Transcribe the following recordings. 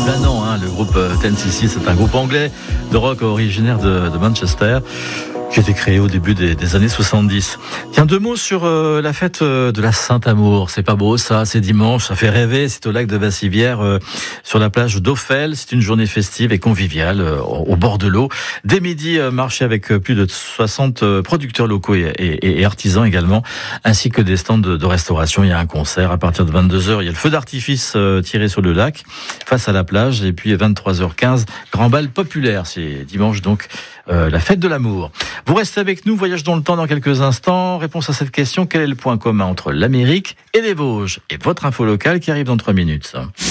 Ben non, le groupe 10cc, c'est un groupe anglais de rock originaire de Manchester, qui a été créé au début des années 70. Tiens, 2 mots sur la fête de la Saint-Amour. C'est pas beau ça, c'est dimanche, ça fait rêver. C'est au lac de Bassivière, sur la plage d'Ophel. C'est une journée festive et conviviale au bord de l'eau. Dès midi, marché avec plus de 60 producteurs locaux et artisans également, ainsi que des stands de restauration. Il y a un concert à partir de 22h. Il y a le feu d'artifice tiré sur le lac face à la plage. Et puis 23h15, grand bal populaire. C'est dimanche donc la fête de l'amour. Vous restez avec nous, voyage dans le temps dans quelques instants. Réponse à cette question, quel est le point commun entre l'Amérique et les Vosges? Et votre info locale qui arrive dans 3 minutes.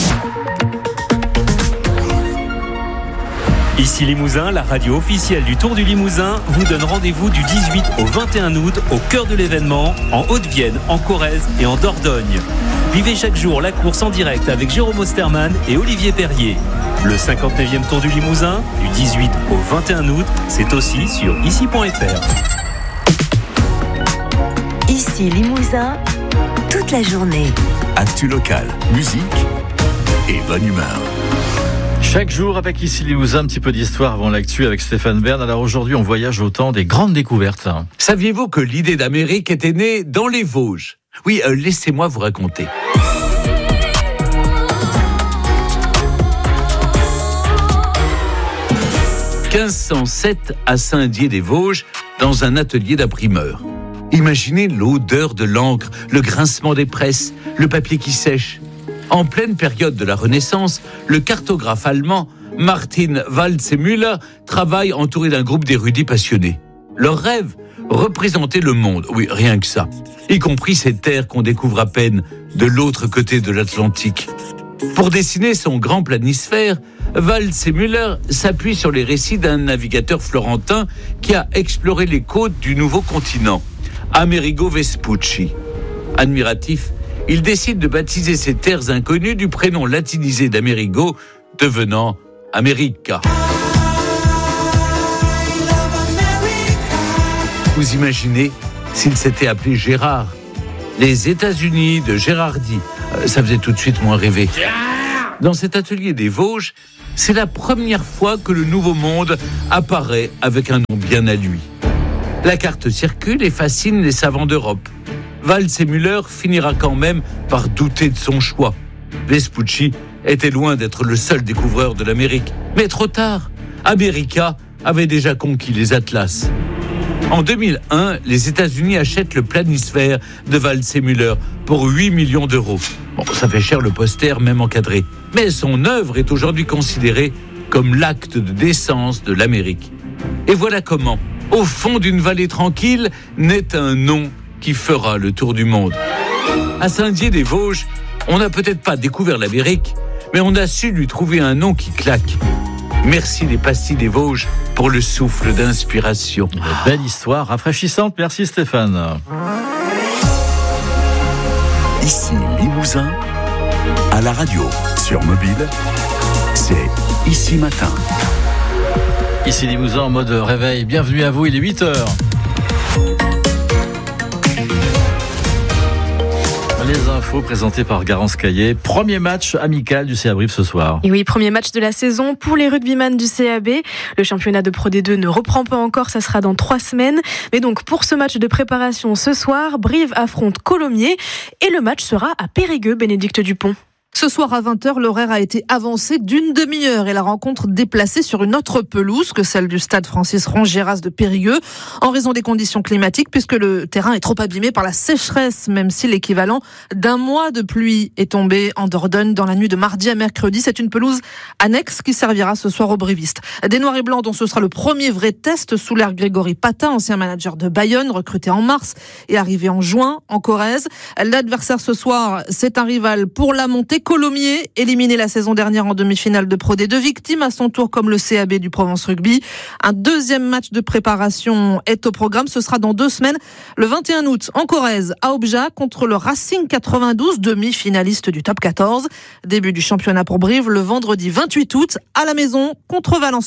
Ici Limousin, la radio officielle du Tour du Limousin vous donne rendez-vous du 18 au 21 août au cœur de l'événement, en Haute-Vienne, en Corrèze et en Dordogne. Vivez chaque jour la course en direct avec Jérôme Osterman et Olivier Perrier. Le 59e Tour du Limousin, du 18 au 21 août, c'est aussi sur ici.fr. Ici Limousin, toute la journée. Actu locale, musique et bonne humeur. Chaque jour avec Ici Limousin, un petit peu d'histoire avant l'actu avec Stéphane Bern. Alors aujourd'hui, on voyage au temps des grandes découvertes. Saviez-vous que l'idée d'Amérique était née dans les Vosges? Oui, laissez-moi vous raconter. « 1507 à Saint-Dié-des-Vosges, dans un atelier d'imprimeur. Imaginez l'odeur de l'encre, le grincement des presses, le papier qui sèche. En pleine période de la Renaissance, le cartographe allemand Martin Waldseemüller travaille entouré d'un groupe d'érudits passionnés. Leur rêve, représenter le monde, oui, rien que ça, y compris ces terres qu'on découvre à peine de l'autre côté de l'Atlantique. Pour dessiner son grand planisphère, Waldseemüller s'appuie sur les récits d'un navigateur florentin qui a exploré les côtes du nouveau continent, Amerigo Vespucci. Admiratif, il décide de baptiser ces terres inconnues du prénom latinisé d'Amerigo, devenant America. Vous imaginez s'il s'était appelé Gérard? Les États-Unis de Gérardi, ça faisait tout de suite moins rêver. Dans cet atelier des Vosges, c'est la première fois que le Nouveau Monde apparaît avec un nom bien à lui. La carte circule et fascine les savants d'Europe. Waldseemüller finira quand même par douter de son choix. Vespucci était loin d'être le seul découvreur de l'Amérique. Mais trop tard, America avait déjà conquis les Atlas. En 2001, les États-Unis achètent le planisphère de Waldseemüller pour 8 millions d'euros. Bon, ça fait cher le poster, même encadré. Mais son œuvre est aujourd'hui considérée comme l'acte de décence de l'Amérique. Et voilà comment, au fond d'une vallée tranquille, naît un nom qui fera le tour du monde. À Saint-Dié-des-Vosges, on n'a peut-être pas découvert l'Amérique, mais on a su lui trouver un nom qui claque. Merci les pastilles des Vosges pour le souffle d'inspiration. Une belle histoire rafraîchissante. Merci Stéphane. Ici Limousin, à la radio, sur mobile, c'est Ici Matin. Ici Limousin en mode réveil. Bienvenue à vous, il est 8h. Les infos présentées par Garance Caillé. Premier match amical du CA Brive ce soir. Et oui, premier match de la saison pour les rugbyman du CAB. Le championnat de Pro D2 ne reprend pas encore, ça sera dans 3 semaines. Mais donc pour ce match de préparation ce soir, Brive affronte Colomiers et le match sera à Périgueux, Bénédicte Dupont. Ce soir à 20h, l'horaire a été avancé d'une demi-heure et la rencontre déplacée sur une autre pelouse que celle du stade Francis Rongeras de Périgueux en raison des conditions climatiques puisque le terrain est trop abîmé par la sécheresse, même si l'équivalent d'un mois de pluie est tombé en Dordogne dans la nuit de mardi à mercredi. C'est une pelouse annexe qui servira ce soir aux brivistes. Des Noirs et Blancs dont ce sera le premier vrai test sous l'ère Grégory Patin, ancien manager de Bayonne, recruté en mars et arrivé en juin en Corrèze. L'adversaire ce soir, c'est un rival pour la montée. Colomiers, éliminé la saison dernière en demi-finale de Pro D2, victime à son tour comme le CAB du Provence Rugby. Un deuxième match de préparation est au programme. Ce sera dans 2 semaines, le 21 août en Corrèze, à Objat, contre le Racing 92, demi-finaliste du top 14. Début du championnat pour Brive le vendredi 28 août à la maison contre Valence Roman.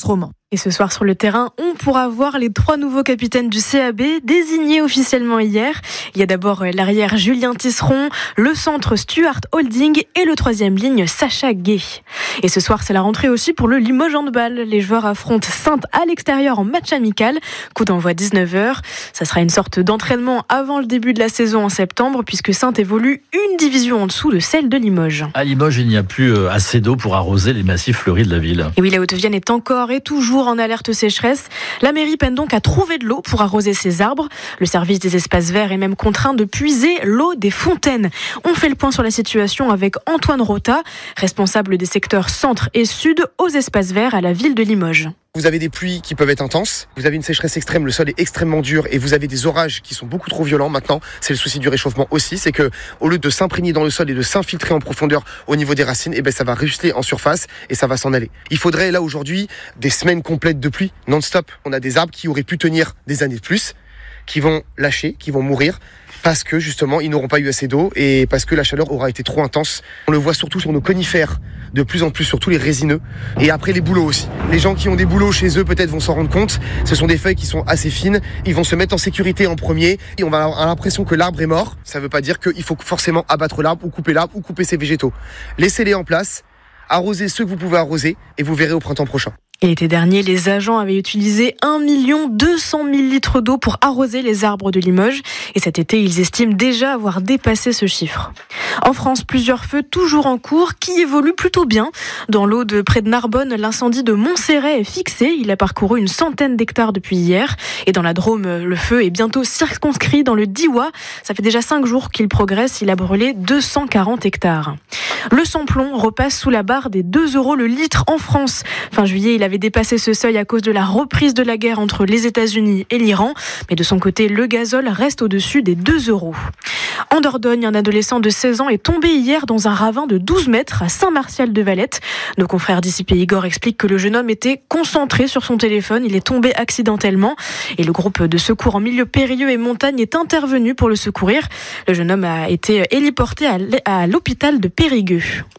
Et ce soir sur le terrain, on pourra voir les 3 nouveaux capitaines du CAB désignés officiellement hier. Il y a d'abord l'arrière Julien Tisseron, le centre Stuart Holding et le 3e ligne Sacha Gay. Et ce soir, c'est la rentrée aussi pour le Limoges Handball. Les joueurs affrontent Saintes à l'extérieur en match amical. Coup d'envoi 19h. Ça sera une sorte d'entraînement avant le début de la saison en septembre puisque Saintes évolue une division en dessous de celle de Limoges. À Limoges, il n'y a plus assez d'eau pour arroser les massifs fleuris de la ville. Et oui, la Haute-Vienne est encore et toujours en alerte sécheresse. La mairie peine donc à trouver de l'eau pour arroser ses arbres. Le service des espaces verts est même contraint de puiser l'eau des fontaines. On fait le point sur la situation avec Antoine Rota, responsable des secteurs centre et sud aux espaces verts à la ville de Limoges. Vous avez des pluies qui peuvent être intenses, vous avez une sécheresse extrême, le sol est extrêmement dur et vous avez des orages qui sont beaucoup trop violents maintenant. C'est le souci du réchauffement aussi, c'est que au lieu de s'imprégner dans le sol et de s'infiltrer en profondeur au niveau des racines, ça va ruisseler en surface et ça va s'en aller. Il faudrait là aujourd'hui des semaines complètes de pluie non-stop. On a des arbres qui auraient pu tenir des années de plus, qui vont lâcher, qui vont mourir parce que justement ils n'auront pas eu assez d'eau et parce que la chaleur aura été trop intense. On le voit surtout sur nos conifères, de plus en plus sur tous les résineux et après les bouleaux aussi. Les gens qui ont des bouleaux chez eux peut-être vont s'en rendre compte, ce sont des feuilles qui sont assez fines, ils vont se mettre en sécurité en premier et on va avoir l'impression que l'arbre est mort. Ça ne veut pas dire qu'il faut forcément abattre l'arbre ou couper ses végétaux. Laissez-les en place, arrosez ceux que vous pouvez arroser et vous verrez au printemps prochain. Et l'été dernier, les agents avaient utilisé 1 200 000 litres d'eau pour arroser les arbres de Limoges. Et cet été, ils estiment déjà avoir dépassé ce chiffre. En France, plusieurs feux toujours en cours qui évoluent plutôt bien. Dans l'Aude, près de Narbonne, l'incendie de Montserrat est fixé. Il a parcouru une centaine d'hectares depuis hier. Et dans la Drôme, le feu est bientôt circonscrit dans le Diois. Ça fait déjà 5 jours qu'il progresse. Il a brûlé 240 hectares. Le samplon repasse sous la barre des 2 € le litre en France. Fin juillet, il avait dépassé ce seuil à cause de la reprise de la guerre entre les États-Unis et l'Iran. Mais de son côté, le gazole reste au-dessus des 2 €. En Dordogne, un adolescent de 16 ans est tombé hier dans un ravin de 12 mètres à Saint-Martial-de-Valette. Nos confrères d'ici Pays Igor expliquent que le jeune homme était concentré sur son téléphone. Il est tombé accidentellement et le groupe de secours en milieu périlleux et montagne est intervenu pour le secourir. Le jeune homme a été héliporté à l'hôpital de Périgueux.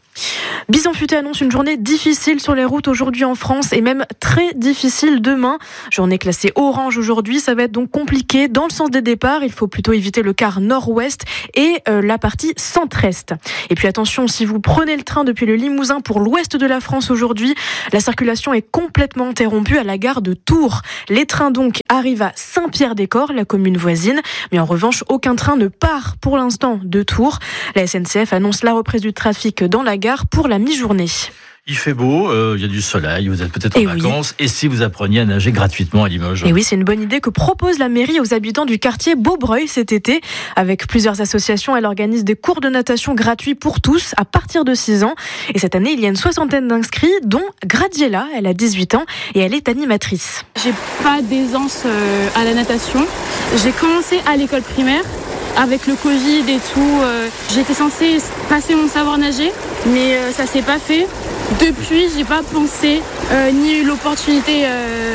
Bison Futé annonce une journée difficile sur les routes aujourd'hui en France et même très difficile demain. Journée classée orange aujourd'hui, ça va être donc compliqué dans le sens des départs. Il faut plutôt éviter le quart nord-ouest et la partie centre-est. Et puis attention, si vous prenez le train depuis le Limousin pour l'ouest de la France aujourd'hui, la circulation est complètement interrompue à la gare de Tours. Les trains donc arrivent à Saint-Pierre-des-Corps, la commune voisine, mais en revanche, aucun train ne part pour l'instant de Tours. La SNCF annonce la reprise du trafic dans la gare pour la mi-journée. Il fait beau, il y a du soleil, vous êtes peut-être en vacances. Et si vous appreniez à nager gratuitement à Limoges? Et oui, c'est une bonne idée que propose la mairie aux habitants du quartier Beaubreuil cet été. Avec plusieurs associations, elle organise des cours de natation gratuits pour tous à partir de 6 ans. Et cette année, il y a une 60aine d'inscrits, dont Gradiela, elle a 18 ans et elle est animatrice. J'ai pas d'aisance à la natation. J'ai commencé à l'école primaire. Avec le Covid et tout, j'étais censée passer mon savoir nager, mais ça s'est pas fait. Depuis, j'ai pas pensé ni eu l'opportunité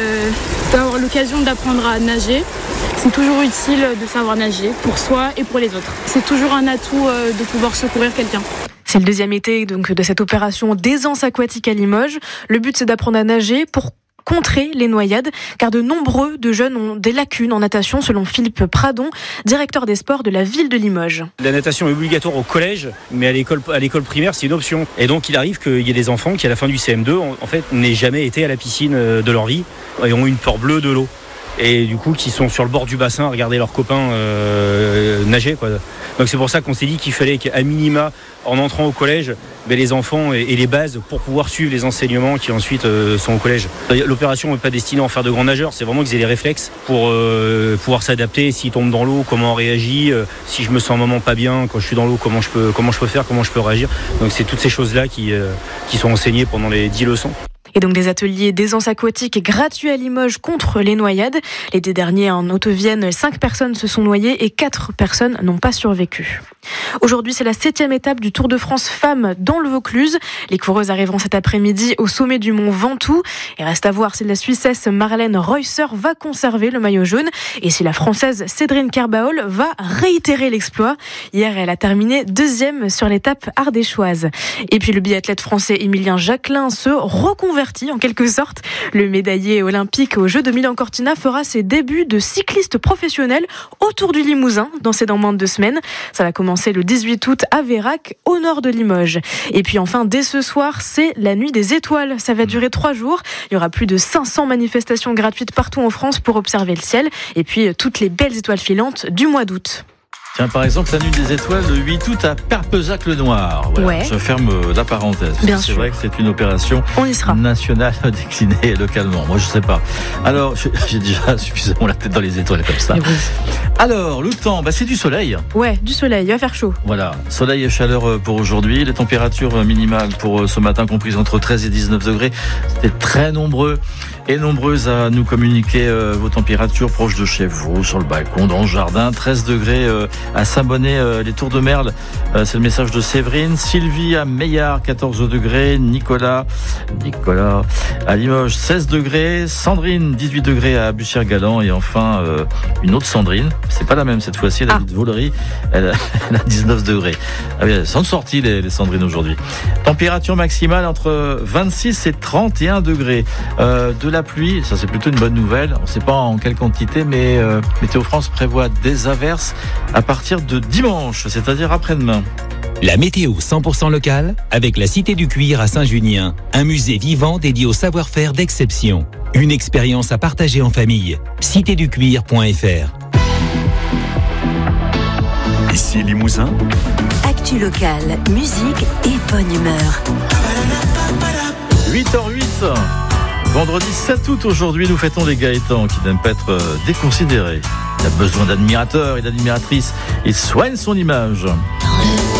d'avoir l'occasion d'apprendre à nager. C'est toujours utile de savoir nager pour soi et pour les autres. C'est toujours un atout de pouvoir secourir quelqu'un. C'est le deuxième été donc de cette opération d'aisance aquatique à Limoges. Le but, c'est d'apprendre à nager pour contrer les noyades, car de nombreux de jeunes ont des lacunes en natation, selon Philippe Pradon, directeur des sports de la ville de Limoges. La natation est obligatoire au collège, mais à l'école primaire, c'est une option. Et donc, il arrive qu'il y ait des enfants qui, à la fin du CM2, en fait, n'aient jamais été à la piscine de leur vie et ont une peur bleue de l'eau. Et du coup, qui sont sur le bord du bassin à regarder leurs copains nager, quoi. Donc c'est pour ça qu'on s'est dit qu'il fallait qu'à minima, en entrant au collège, les enfants aient les bases pour pouvoir suivre les enseignements qui ensuite sont au collège. L'opération n'est pas destinée à en faire de grands nageurs, c'est vraiment qu'ils aient les réflexes pour pouvoir s'adapter. S'ils tombent dans l'eau, comment on réagit, si je me sens un moment pas bien quand je suis dans l'eau, comment je peux faire, comment je peux réagir. Donc c'est toutes ces choses-là qui sont enseignées pendant les 10 leçons. Et donc des ateliers d'aisance aquatique gratuits à Limoges contre les noyades. L'été dernier, en Haute-Vienne, 5 personnes se sont noyées et 4 personnes n'ont pas survécu. Aujourd'hui, c'est la 7e étape du Tour de France Femmes dans le Vaucluse. Les coureuses arriveront cet après-midi au sommet du mont Ventoux. Et reste à voir si la Suissesse Marlène Reusser va conserver le maillot jaune et si la Française Cédrine Kerbaol va réitérer l'exploit. Hier, elle a terminé 2e sur l'étape ardéchoise. Et puis le biathlète français Émilien Jacquelin se reconvertit reconverti en quelque sorte. Le médaillé olympique aux Jeux de Milan-Cortina fera ses débuts de cycliste professionnel autour du Limousin dans moins de 2 semaines. Ça va commencer le 18 août à Vérac, au nord de Limoges. Et puis enfin, dès ce soir, c'est la nuit des étoiles. Ça va durer 3 jours. Il y aura plus de 500 manifestations gratuites partout en France pour observer le ciel. Et puis toutes les belles étoiles filantes du mois d'août. Tiens, par exemple, la nuit des étoiles, le 8 août à Perpezac-le-Noir. Voilà, ouais. Je ferme la parenthèse. Bien c'est sûr. vrai que c'est une opération nationale déclinée localement. Moi, je sais pas. Alors, j'ai déjà suffisamment la tête dans les étoiles comme ça. Oui. Alors, le temps, c'est du soleil. Ouais, du soleil, il va faire chaud. Voilà, soleil et chaleur pour aujourd'hui. Les températures minimales pour ce matin comprises entre 13 et 19 degrés. C'était très nombreux et nombreuses à nous communiquer vos températures proches de chez vous, sur le balcon, dans le jardin. 13 degrés à Saint-Bonnet, les Tours de Merle, c'est le message de Séverine. Sylvie à Meillard, 14 degrés. Nicolas à Limoges, 16 degrés. Sandrine, 18 degrés à Bussière-Galant. Et enfin, une autre Sandrine, c'est pas la même cette fois-ci, elle habite Volery, elle a 19 degrés. Ah oui, elles sont sorties les Sandrines aujourd'hui. Température maximale entre 26 et 31 degrés. De la pluie, ça c'est plutôt une bonne nouvelle. On ne sait pas en quelle quantité, mais Météo France prévoit des averses à partir de dimanche, c'est-à-dire après-demain. La météo 100% locale avec la Cité du Cuir à Saint-Junien, un musée vivant dédié au savoir-faire d'exception. Une expérience à partager en famille. citéducuir.fr. Ici Limousin. Actu locale, musique et bonne humeur. 8h08. Vendredi 7 août, aujourd'hui, nous fêtons les Gaëtans qui n'aiment pas être déconsidérés. Il a besoin d'admirateurs et d'admiratrices. Il soigne son image.